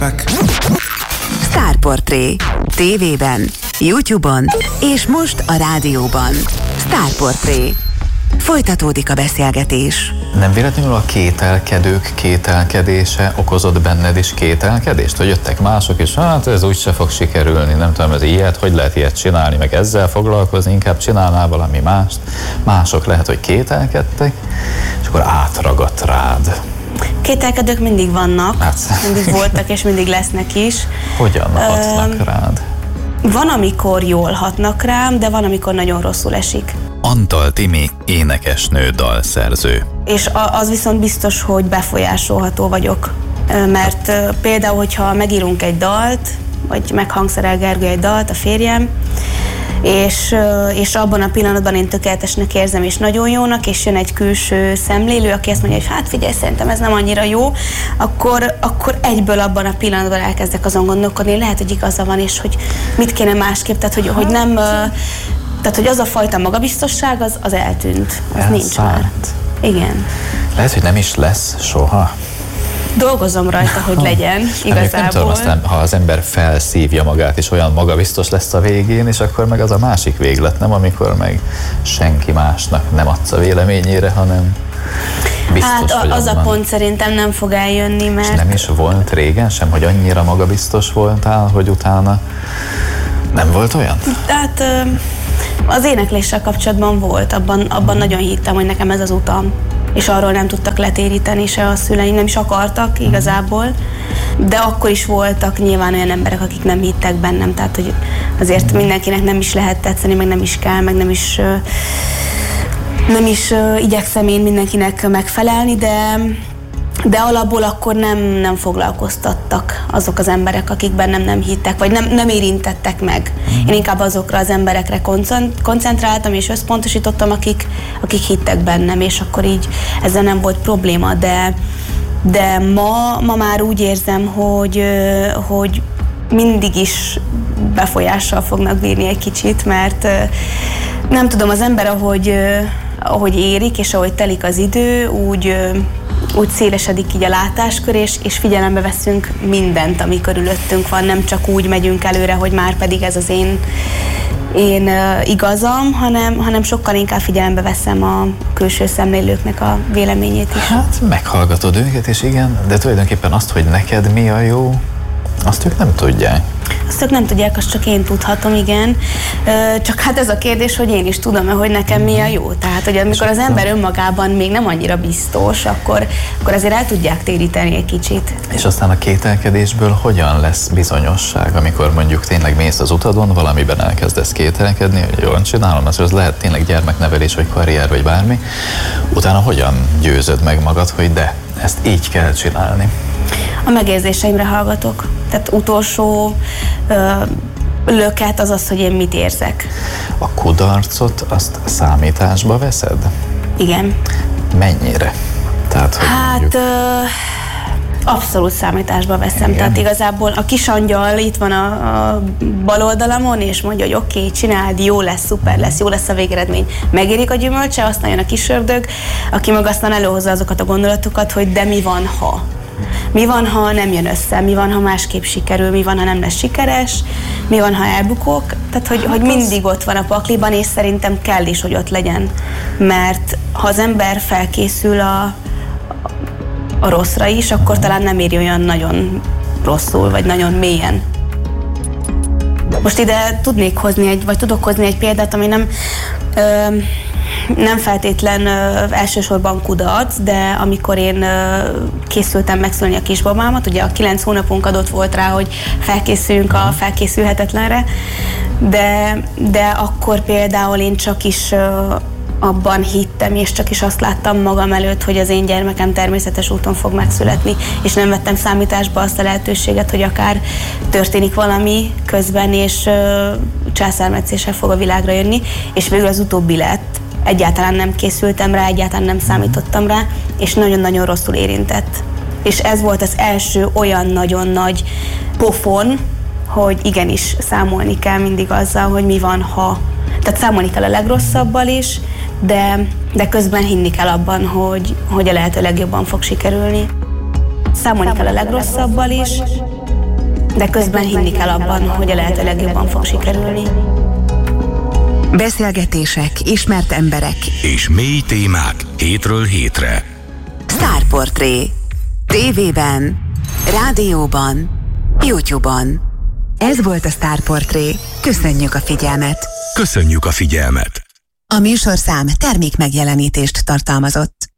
képek. Sztárportré. TV-ben, YouTube-on és most a rádióban. Sztárportré. Folytatódik a beszélgetés. Nem véletlenül a kételkedők kételkedése okozott benned is kételkedést? Hogy jöttek mások, és hát ez úgyse fog sikerülni, nem tudom, ez ilyet, hogy lehet ilyet csinálni, meg ezzel foglalkozni, inkább csinálnál valami mást. Mások lehet, hogy kételkedtek, és akkor átragadt rád. Kételkedők mindig vannak, mindig voltak, és mindig lesznek is. Hogyan hatnak rád? Van, amikor jól hatnak rám, de van, amikor nagyon rosszul esik. Antal Timi, énekesnő, dalszerző. És az viszont biztos, hogy befolyásolható vagyok. Mert például, hogyha megírunk egy dalt, vagy meghangszerel Gergő egy dalt, a férjem, és abban a pillanatban én tökéletesnek érzem, és nagyon jónak, és jön egy külső szemlélő, aki azt mondja, hogy hát figyelj, szerintem ez nem annyira jó, akkor egyből abban a pillanatban elkezdek azon gondolkodni, lehet, hogy igaza van, és hogy mit kéne másképp, tehát hogy nem... Tehát, hogy az a fajta magabiztosság, az eltűnt. Az nincs már. Igen. Lehet, hogy nem is lesz soha. Dolgozom rajta, hogy legyen, igazából. Nem tudom, aztán, ha az ember felszívja magát, és olyan magabiztos lesz a végén, és akkor meg az a másik véglet, nem? Amikor meg senki másnak nem adsz a véleményére, hanem biztos hát az abban. A pont szerintem nem fog eljönni, mert... És nem is volt régen sem, hogy annyira magabiztos voltál, hogy utána nem volt olyan? Hát... Az énekléssel kapcsolatban volt, abban nagyon hittem, hogy nekem ez az utam, és arról nem tudtak letéríteni se a szüleim, nem is akartak igazából, de akkor is voltak nyilván olyan emberek, akik nem hittek bennem, tehát hogy azért mindenkinek nem is lehet tetszeni, meg nem is kell, meg nem is igyekszem én mindenkinek megfelelni, de alapból akkor nem foglalkoztattak azok az emberek, akik bennem nem hittek, vagy nem érintettek meg. Én inkább azokra az emberekre koncentráltam és összpontosítottam, akik hittek bennem, és akkor így ezzel nem volt probléma, de ma már úgy érzem, hogy mindig is befolyással fognak bírni egy kicsit, mert nem tudom, az ember ahogy érik, és ahogy telik az idő, úgy szélesedik így a látáskör, és figyelembe veszünk mindent, ami körülöttünk van, nem csak úgy megyünk előre, hogy már pedig ez az én igazam, hanem sokkal inkább figyelembe veszem a külső szemlélőknek a véleményét is. Hát meghallgatod őket, és igen, de tulajdonképpen azt, hogy neked mi a jó, azt ők nem tudják. Azt ők nem tudják, azt csak én tudhatom, igen. Csak hát ez a kérdés, hogy én is tudom-e, hogy nekem mi a jó. Tehát, hogy amikor az ember önmagában még nem annyira biztos, akkor azért el tudják téríteni egy kicsit. És aztán a kételkedésből hogyan lesz bizonyosság, amikor mondjuk tényleg mész az utadon, valamiben elkezdesz kételkedni, hogy jól csinálom, az lehet tényleg gyermeknevelés, vagy karrier, vagy bármi. Utána hogyan győzöd meg magad, hogy de, ezt így kell csinálni? A megérzéseimre hallgatok. Tehát utolsó löket az, hogy én mit érzek. A kudarcot azt számításba veszed? Igen. Mennyire? Tehát, hogy hát abszolút számításba veszem. Igen. Tehát igazából a kis angyal itt van a bal oldalamon, és mondja, hogy oké, csináld, jó lesz, szuper lesz, jó lesz a végeredmény. Megérik a gyümölcse, aztán jön a kis ördög, aki meg aztán előhozza azokat a gondolatokat, hogy de mi van, ha? Mi van, ha nem jön össze? Mi van, ha másképp sikerül? Mi van, ha nem lesz sikeres? Mi van, ha elbukok? Tehát, hogy mindig ott van a pakliban, és szerintem kell is, hogy ott legyen. Mert ha az ember felkészül a rosszra is, akkor talán nem éri olyan nagyon rosszul, vagy nagyon mélyen. Most ide tudok hozni egy példát, ami nem feltétlen elsősorban kudarc, de amikor én készültem megszülni a kisbabámat, ugye a 9 hónapunk adott volt rá, hogy felkészüljünk a felkészülhetetlenre, de akkor például én csak is abban hittem, és csak is azt láttam magam előtt, hogy az én gyermekem természetes úton fog megszületni, és nem vettem számításba azt a lehetőséget, hogy akár történik valami közben, és császármetszéssel fog a világra jönni, és végül az utóbbi lett. Egyáltalán nem készültem rá, egyáltalán nem számítottam rá, és nagyon-nagyon rosszul érintett. És ez volt az első olyan nagyon nagy pofon, hogy igenis számolni kell mindig azzal, hogy mi van, ha. Tehát számolni kell a legrosszabbal is, de közben hinni kell abban, hogy a lehető legjobban fog sikerülni. Számolni kell a legrosszabbal is, de közben hinni kell abban, hogy a lehető legjobban fog sikerülni. Beszélgetések, ismert emberek és mély témák hétről hétre. Sztárportré. TV-ben, rádióban, YouTube-on. Ez volt a Sztárportré. Köszönjük a figyelmet! Köszönjük a figyelmet! A műsorszám termékmegjelenítést tartalmazott.